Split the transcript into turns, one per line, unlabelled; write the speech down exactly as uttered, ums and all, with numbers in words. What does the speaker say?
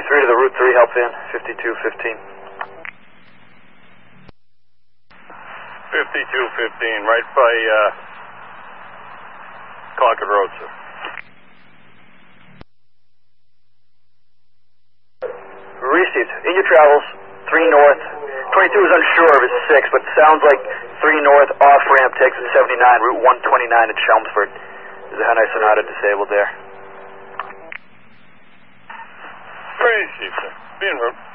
three to the Route three, help in, fifty-two fifteen.
fifty-two fifteen, right by uh, Concord Road, sir.
Received. In your travels, three north. twenty-two is unsure of his six, but sounds like three north off ramp takes at seventy-nine, Route one twenty-nine at Chelmsford. There's a Hyundai Sonata disabled there.
Received, sir. Be en route.